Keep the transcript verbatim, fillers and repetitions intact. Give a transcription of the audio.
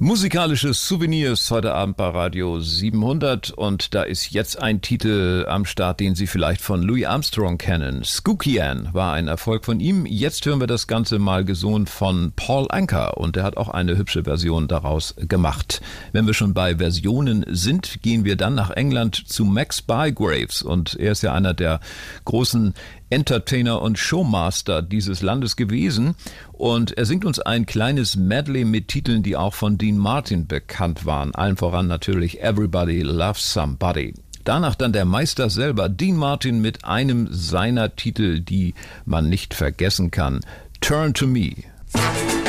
Musikalische Souvenirs heute Abend bei Radio siebenhundert und da ist jetzt ein Titel am Start, den Sie vielleicht von Louis Armstrong kennen. Skooky Ann war ein Erfolg von ihm. Jetzt hören wir das Ganze mal gesungen von Paul Anka und er hat auch eine hübsche Version daraus gemacht. Wenn wir schon bei Versionen sind, gehen wir dann nach England zu Max Bygraves und er ist ja einer der großen Entertainer und Showmaster dieses Landes gewesen und er singt uns ein kleines Medley mit Titeln, die auch von Dean Martin bekannt waren. Allen voran natürlich Everybody Loves Somebody. Danach dann der Meister selber, Dean Martin, mit einem seiner Titel, die man nicht vergessen kann. Turn to Me.